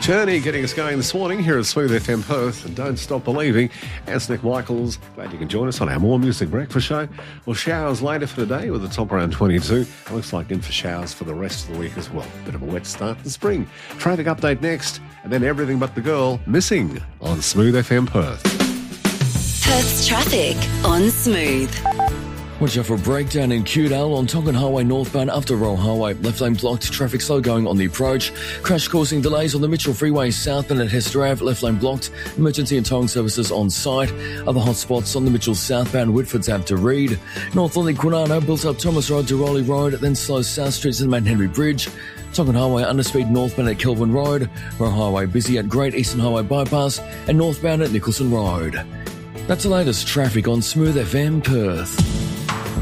Journey getting us going this morning here at Smooth FM Perth. And don't stop believing. As Nick Michaels, glad you can join us on our More Music Breakfast show. Well, showers later for today with the top around 22. It looks like in for showers for the rest of the week as well. Bit of a wet start to spring. Traffic update next. And then everything but the girl missing on Smooth FM Perth. Perth's traffic on Smooth. Watch out for a breakdown in Cudale on Tongan Highway northbound after Royal Highway. Left lane blocked, traffic slow going on the approach. Crash causing delays on the Mitchell Freeway southbound at Hester Ave. Left lane blocked. Emergency and towing services on site. Other hotspots on the Mitchell southbound Whitford's Ave to Reed. Northerly Quinano built up Thomas Road to Rowley Road, then slows South Street to the Main Henry Bridge. Tongan Highway underspeed northbound at Kelvin Road. Royal Highway busy at Great Eastern Highway Bypass and northbound at Nicholson Road. That's the latest traffic on Smooth FM Perth.